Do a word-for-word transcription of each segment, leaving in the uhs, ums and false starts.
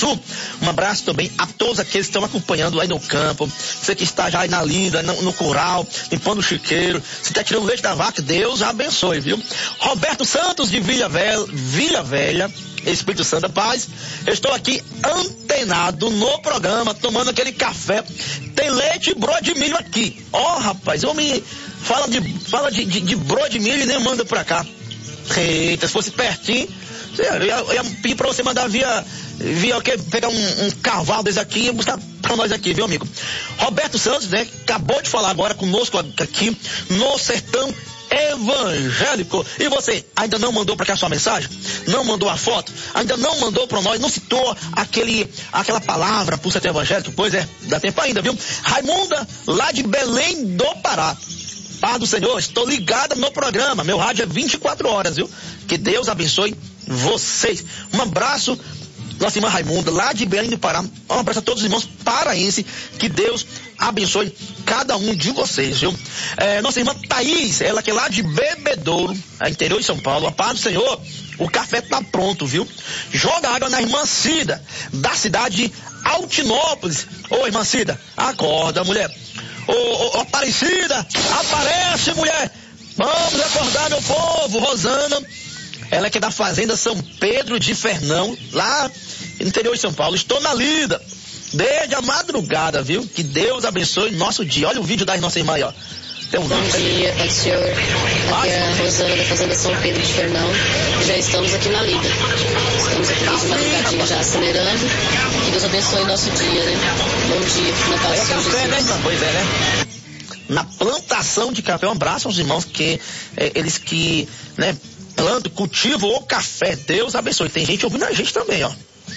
Sul. Um abraço também a todos aqueles que estão acompanhando aí no campo. Você que está já aí na lida, no, no curral, limpando o chiqueiro. Você está tirando leite da vaca, Deus abençoe, viu? Roberto Santos de Vila Velha, Vila Velha, Espírito Santo, paz. Eu estou aqui antenado no programa, tomando aquele café. Tem leite e broa de milho aqui. Ó, oh, rapaz, eu me fala de fala de, de, de broa de milho e nem manda pra cá. Eita, se fosse pertinho, eu ia, eu ia pedir pra você mandar via, via o quê? Pegar um, um cavalo desse aqui e buscar pra nós aqui, viu, amigo? Roberto Santos, né, acabou de falar agora conosco aqui no Sertão Evangélico. E você ainda não mandou pra cá sua mensagem? Não mandou a foto? Ainda não mandou pra nós? Não citou aquele, aquela palavra pro Sertão Evangélico? Pois é, dá tempo ainda, viu? Raimunda, lá de Belém do Pará. Paz do Senhor, estou ligada no programa. Meu rádio é vinte e quatro horas, viu? Que Deus abençoe vocês. Um abraço, nossa irmã Raimunda, lá de Belém do Pará. Um abraço a todos os irmãos paraenses. Que Deus abençoe cada um de vocês, viu? É, nossa irmã Thaís, ela que é lá de Bebedouro, interior de São Paulo. A paz do Senhor, o café tá pronto, viu? Joga água na irmã Cida, da cidade de Altinópolis. Ô, irmã Cida, acorda, mulher. Ô, ô, ô, Aparecida, aparece, mulher. Vamos acordar, meu povo. Rosana, ela que é da fazenda São Pedro de Fernão, lá no interior de São Paulo. Estou na lida desde a madrugada, viu? Que Deus abençoe nosso dia. Olha o vídeo da nossa irmã aí, ó. Tem um Bom dia, Pai do Senhor. Aqui é a Rosana da fazenda São Pedro de Fernão. Já estamos aqui na lida. Estamos aqui desde madrugadinha já acelerando. Que Deus abençoe nosso dia, né? Bom dia, na paz do Senhor Jesus. Pois é, né? Na plantação de café, um abraço aos irmãos que, é, eles que, né, plantam, cultivam o café. Deus abençoe. Tem gente ouvindo a gente também, ó.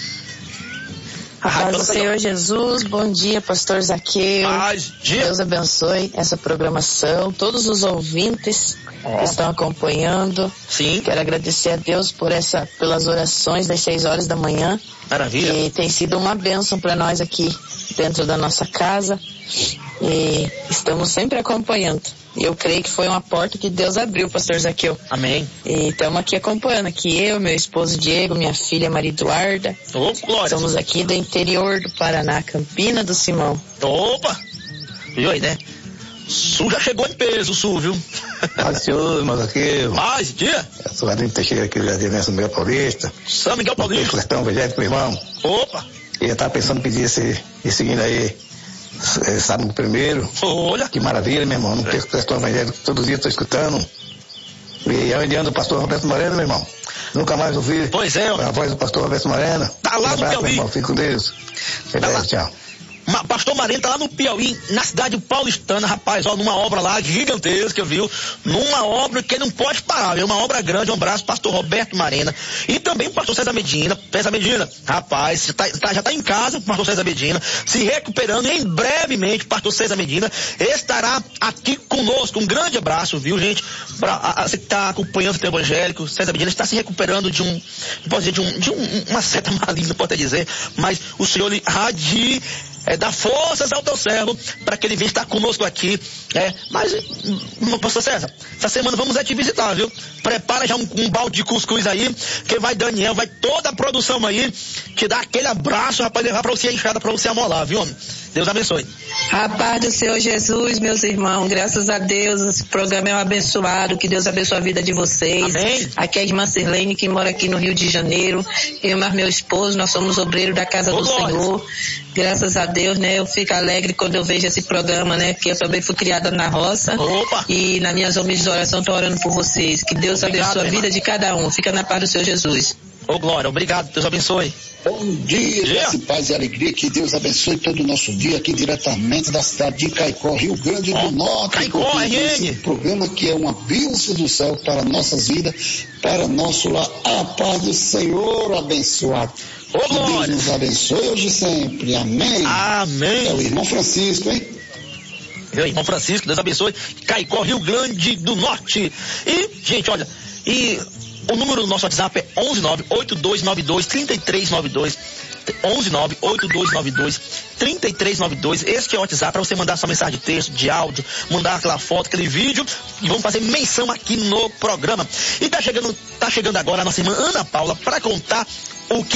A paz do Senhor Jesus, bom dia, pastor Zaqueu. Paz, dia. Deus abençoe essa programação, todos os ouvintes oh. que estão acompanhando. Sim. Quero agradecer a Deus por essa, pelas orações das seis horas da manhã. Maravilha. Que tem sido uma bênção para nós aqui dentro da nossa casa. E estamos sempre acompanhando. E eu creio que foi uma porta que Deus abriu, pastor Zaqueu. Amém. E estamos aqui acompanhando, aqui eu, meu esposo Diego, minha filha Maria Eduarda. Ô, glória. Somos aqui do interior do Paraná, Campina do Simão. Opa! Viu aí, né? Sul já chegou em peso, Sul, viu? Paz, senhor, irmão Zaqueu. Paz, dia. Eu sou Adriano Teixeira aqui do Jardim São Miguel Paulista. São Miguel Paulista. Sertão Evangélico, meu irmão. Opa! E eu tava pensando em pedir esse, esse hino aí. Sábado primeiro. Olha. Que maravilha, meu irmão. No texto do Sertão Evangélico, todo dia estou escutando. E é onde anda o pastor Roberto Moreno, meu irmão. Nunca mais ouvi. Pois é, ó. A voz do pastor Roberto Moreno. Tá lá um no abraço, Piauí. Meu irmão. Fique com Deus. Tá lá. Tchau. Ma, pastor Mareno tá lá no Piauí, na cidade paulistana, rapaz, ó, numa obra lá gigantesca, viu? Numa obra que não pode parar, viu? Uma obra grande. Um abraço, pastor Roberto Marena. E também o pastor César Medina. César Medina, rapaz, já tá, tá, já tá em casa o pastor César Medina, se recuperando, e em brevemente o pastor César Medina estará aqui conosco. Um grande abraço, viu, gente? Pra a, a, você que tá acompanhando o teu evangélico, César Medina está se recuperando de um, pode dizer, de, um, de um, uma seta maligna, pode até dizer, mas o Senhor lhe radie É, dá forças ao teu servo para que ele venha estar conosco aqui. É, mas, pastor César, essa semana vamos é te visitar, viu? Prepara já um, um balde de cuscuz aí, que vai Daniel, vai toda a produção aí, te dar aquele abraço, rapaz, levar para você a enxada, para você amolar, viu? Deus abençoe. A paz do Senhor Jesus, meus irmãos, graças a Deus, esse programa é um abençoado, que Deus abençoe a vida de vocês. Amém. Aqui é a irmã Sirlene, que mora aqui no Rio de Janeiro, eu e meu esposo, nós somos obreiros da casa Ô, do glória. Senhor. Graças a Deus, né, eu fico alegre quando eu vejo esse programa, né, porque eu também fui criada na roça. Opa. E nas minhas homens de oração estou orando por vocês, que Deus Obrigado, abençoe a irmã. vida de cada um, fica na paz do Senhor Jesus. Ô, glória, obrigado, Deus abençoe. Bom dia, Dia. graça e paz e alegria, que Deus abençoe todo o nosso dia aqui diretamente da cidade de Caicó, Rio Grande do Ó, Norte. Caicó, porque R N. esse programa que é uma bênção do céu para nossas vidas, para nosso lar, a paz do Senhor abençoado. Ô, Que Deus glória. nos abençoe hoje e sempre, amém. Amém. É o irmão Francisco, hein? Meu irmão Francisco, Deus abençoe. Caicó, Rio Grande do Norte. E, gente, olha, e o número do nosso WhatsApp é onze nove oito dois nove dois três três nove dois. onze nove oito dois nove dois três três nove dois. Este é o WhatsApp para você mandar sua mensagem de texto, de áudio, mandar aquela foto, aquele vídeo, e vamos fazer menção aqui no programa. E tá chegando, tá chegando agora a nossa irmã Ana Paula para contar o que